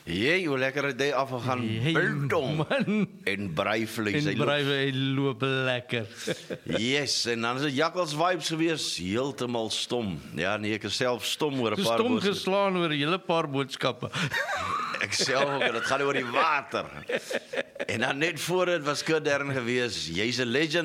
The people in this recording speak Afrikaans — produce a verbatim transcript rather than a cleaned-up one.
Jy, hoe lekker het hy afgegaan, Hey, biltong man. en braai-vlees. Hy En loop- braai, hy loop lekker. Yes, en dan is dit Jakkals vibes gewees, heeltemal stom. Ja, nee, ek is self stom oor 'n paar Stom boodskappe. geslaan oor 'n hele paar boodskappe. Ek self ook, en dit gaan oor die water. En dan net voor dit was Kurt Dern gewees, jy's 'n legend.